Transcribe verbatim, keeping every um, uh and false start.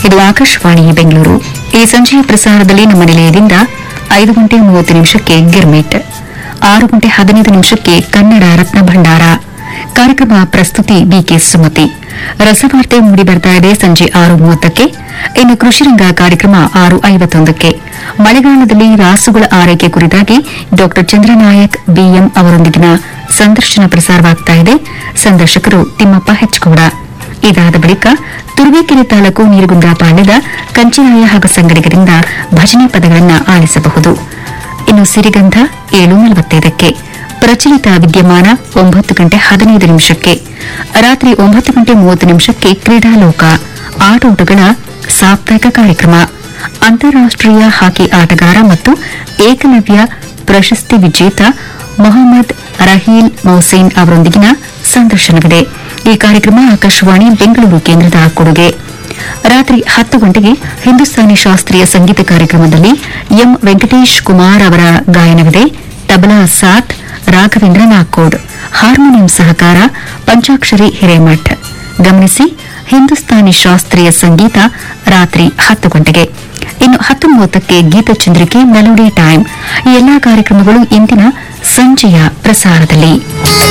ಇದು ಆಕಾಶವಾಣಿ ಬೆಂಗಳೂರು. ಈ ಸಂಜೆಯ ಪ್ರಸಾರದಲ್ಲಿ ನಮ್ಮ ನಿಲಯದಿಂದ ಐದು ಗಂಟೆ ಮೂವತ್ತು ನಿಮಿಷಕ್ಕೆ ಗಿರ್ಮಿಟ್, ಆರು ಗಂಟೆ ಹದಿನೈದು ನಿಮಿಷಕ್ಕೆ ಕನ್ನಡ ರತ್ನ ಭಂಡಾರ ಕಾರ್ಯಕ್ರಮ ಪ್ರಸ್ತುತಿ ಬಿಕೆ ಸುಮತಿ. ರಸವಾರ್ತೆ ಮೂಡಿ ಬರ್ತಾ ಇದೆ ಸಂಜೆ ಆರು ಮೂವತ್ತಕ್ಕೆ. ಇನ್ನು ಕೃಷಿರಂಗ ಕಾರ್ಯಕ್ರಮ ಆರು ಐವತ್ತೊಂದಕ್ಕೆ. ಮಳೆಗಾಲದಲ್ಲಿ ರಾಸುಗಳ ಆರೈಕೆ ಕುರಿತಾಗಿ ಡಾ ಚಂದ್ರನಾಯಕ್ ಬಿಎಂ ಅವರೊಂದಿಗಿನ ಸಂದರ್ಶನ ಪ್ರಸಾರವಾಗ್ತಾ ಇದೆ. ಸಂದರ್ಶಕರು ತಿಮ್ಮಪ್ಪ ಹೆಚ್ಕೋಡ. ಇದಾದ ಬಳಿಕ ತುರುವೇಕೆರೆ ತಾಲೂಕು ನೀರುಗುಂದ ಪಾಳ್ಯದ ಕಂಚಿರಾಯ ಹಾಗೂ ಸಂಗಡಿಗರಿಂದ ಭಜನೆ ಪದಗಳನ್ನು ಆಲಿಸಬಹುದು. ಇನ್ನು ಸಿರಿಗಂಧ ಏಳು ನಲವತ್ತೈದಕ್ಕೆ. ಪ್ರಚಲಿತ ವಿದ್ಯಮಾನ ಒಂಬತ್ತು ಗಂಟೆ ಹದಿನೈದು ನಿಮಿಷಕ್ಕೆ. ರಾತ್ರಿ ಒಂಬತ್ತು ಗಂಟೆ ಮೂವತ್ತು ನಿಮಿಷಕ್ಕೆ ಕ್ರೀಡಾಲೋಕ ಆಟೋಟಗಳ ಸಾಪ್ತಾಹಿಕ ಕಾರ್ಯಕ್ರಮ. ಅಂತಾರಾಷ್ಟೀಯ ಹಾಕಿ ಆಟಗಾರ ಮತ್ತು ಏಕಲವ್ಯ ಪ್ರಶಸ್ತಿ ವಿಜೇತ ಮೊಹಮ್ಮದ್ ರಹೀಲ್ ಮೊಹ್ಸೇನ್ ಅವರೊಂದಿಗಿನ ಸಂದರ್ಶನವಿದೆ. ಈ ಕಾರ್ಯಕ್ರಮ ಆಕಾಶವಾಣಿ ಬೆಂಗಳೂರು ಕೇಂದ್ರದ ಕೊಡುಗೆ. ರಾತ್ರಿ ಹತ್ತು ಗಂಟೆಗೆ ಹಿಂದೂಸ್ತಾನಿ ಶಾಸ್ತ್ರೀಯ ಸಂಗೀತ ಕಾರ್ಯಕ್ರಮದಲ್ಲಿ ಎಂ ವೆಂಕಟೇಶ್ ಕುಮಾರ್ ಅವರ ಗಾಯನವಿದೆ. ತಬಲಾ ಸಾತ್ ರಾಘವೇಂದ್ರ ನಾಕೋಡ್, ಹಾರ್ಮೋನಿಯಂ ಸಹಕಾರ ಪಂಚಾಕ್ಷರಿ ಹಿರೇಮಠ್. ಗಮನಿಸಿ, ಹಿಂದೂಸ್ತಾನಿ ಶಾಸ್ತ್ರೀಯ ಸಂಗೀತ ರಾತ್ರಿ ಹತ್ತು ಗಂಟೆಗೆ. ಇನ್ನು ಹತ್ತು ಮೂವತ್ತಕ್ಕೆ ಗೀತಚಂದ್ರಿಕೆ ಮೆಲೋಡಿ ಟೈಮ್. ಈ ಎಲ್ಲಾ ಕಾರ್ಯಕ್ರಮಗಳು ಇಂದಿನ ಸಂಜೆಯ ಪ್ರಸಾರದಲ್ಲಿ.